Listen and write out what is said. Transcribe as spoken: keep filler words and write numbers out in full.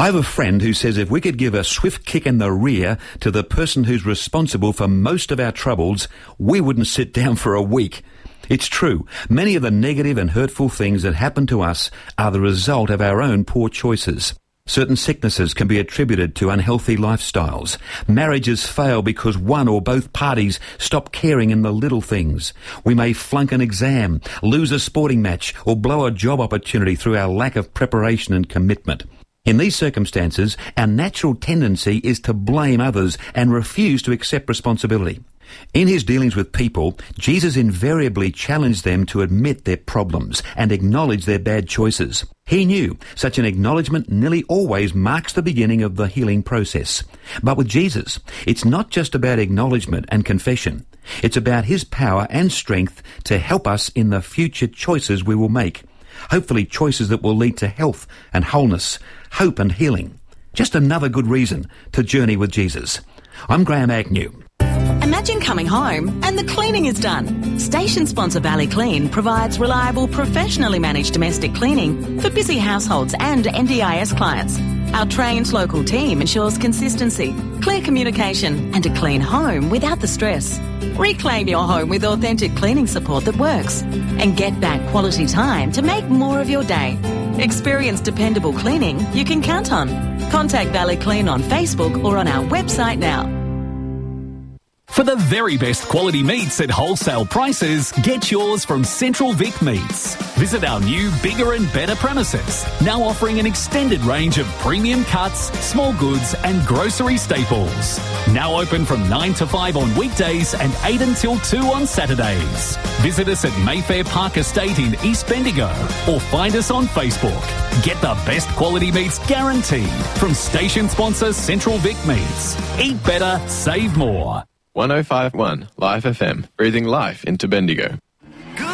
I have a friend who says if we could give a swift kick in the rear to the person who's responsible for most of our troubles, we wouldn't sit down for a week. It's true. Many of the negative and hurtful things that happen to us are the result of our own poor choices. Certain sicknesses can be attributed to unhealthy lifestyles. Marriages fail because one or both parties stop caring in the little things. We may flunk an exam, lose a sporting match, or blow a job opportunity through our lack of preparation and commitment. In these circumstances, our natural tendency is to blame others and refuse to accept responsibility. In his dealings with people, Jesus invariably challenged them to admit their problems and acknowledge their bad choices. He knew such an acknowledgement nearly always marks the beginning of the healing process. But with Jesus, it's not just about acknowledgement and confession. It's about his power and strength to help us in the future choices we will make. Hopefully choices that will lead to health and wholeness, hope and healing. Just another good reason to journey with Jesus. I'm Graham Agnew. Imagine coming home and the cleaning is done. Station sponsor Valley Clean provides reliable, professionally managed domestic cleaning for busy households and N D I S clients. Our trained local team ensures consistency, clear communication and a clean home without the stress. Reclaim your home with authentic cleaning support that works and get back quality time to make more of your day. Experience dependable cleaning you can count on. Contact Valley Clean on Facebook or on our website now. For the very best quality meats at wholesale prices, get yours from Central Vic Meats. Visit our new, bigger and better premises, now offering an extended range of premium cuts, small goods and grocery staples. Now open from nine to five on weekdays and eight until two on Saturdays. Visit us at Mayfair Park Estate in East Bendigo or find us on Facebook. Get the best quality meats guaranteed from station sponsor Central Vic Meats. Eat better, save more. one oh five point one Life F M, breathing life into Bendigo.